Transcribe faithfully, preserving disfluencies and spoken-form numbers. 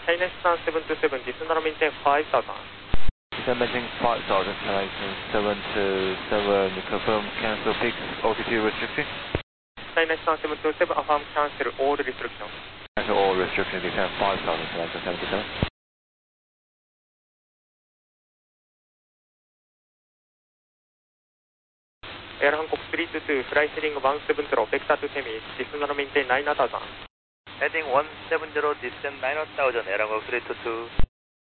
China Sun seven two seven, descend and maintain five thousand. Descend maintain five thousand, China seven two seven, confirm cancel peaks, altitude restriction. China Sun seven two seven, affirm cancel all restrictions. Cancel all restrictions, descend five thousand, China seven two seven. Air Hancock three two two, flight heading one seven zero, vector to Temis, descend and maintain nine thousand. Heading one seven zero, descend nine thousand, Air Hancock three two two.